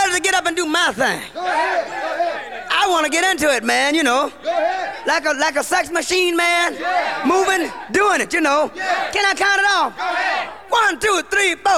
ready to get up and do my thing. I want to get into it, man, you know. Like a sex machine, man. Moving, doing it, you know. Can I count it off? 1, 2, 3, 4.